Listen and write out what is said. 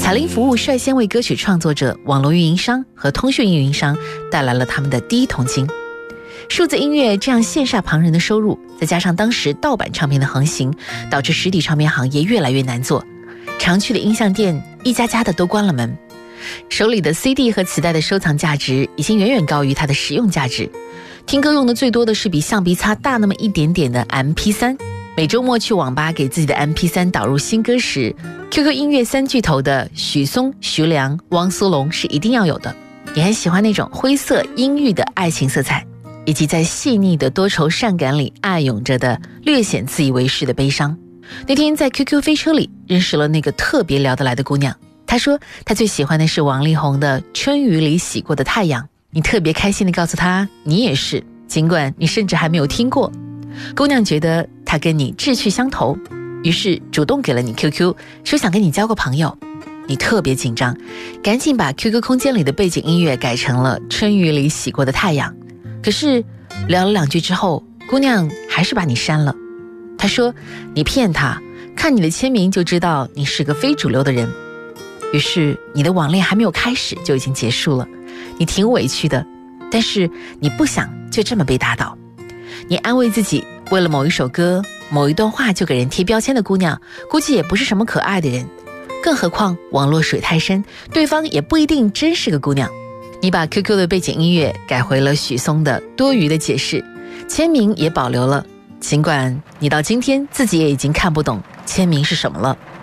彩铃服务率先为歌曲创作者、网络运营商和通讯运营商带来了他们的第一桶金。数字音乐这样羡煞旁人的收入，再加上当时盗版唱片的横行，导致实体唱片行业越来越难做，常去的音像店一家家的都关了门。手里的 CD 和磁带的收藏价值已经远远高于它的实用价值，听歌用的最多的是比橡皮擦大那么一点点的 MP3。每周末去网吧给自己的 MP3 导入新歌时， QQ 音乐三巨头的许嵩、徐良、汪苏泷是一定要有的。也很喜欢那种灰色阴郁的爱情色彩，以及在细腻的多愁善感里暗涌着的略显自以为是的悲伤。那天在 QQ 飞车里认识了那个特别聊得来的姑娘，她说她最喜欢的是王力宏的《春雨里洗过的太阳》，你特别开心地告诉她你也是，尽管你甚至还没有听过。姑娘觉得她跟你志趣相投，于是主动给了你 QQ， 说想跟你交个朋友。你特别紧张，赶紧把 QQ 空间里的背景音乐改成了《春雨里洗过的太阳》。可是聊了2句之后，姑娘还是把你删了。她说你骗她，看你的签名就知道你是个非主流的人。于是你的网恋还没有开始就已经结束了，你挺委屈的，但是你不想就这么被打倒。你安慰自己，为了某一首歌、某一段话就给人贴标签的姑娘，估计也不是什么可爱的人。更何况网络水太深，对方也不一定真是个姑娘。你把 QQ 的背景音乐改回了许嵩的多余的解释，签名也保留了，尽管你到今天自己也已经看不懂签名是什么了。